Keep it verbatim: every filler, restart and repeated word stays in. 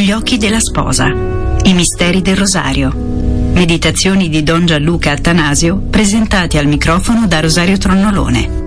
gli occhi della sposa. I misteri del rosario. Meditazioni di Don Gianluca Attanasio presentate al microfono da Rosario Tronnolone.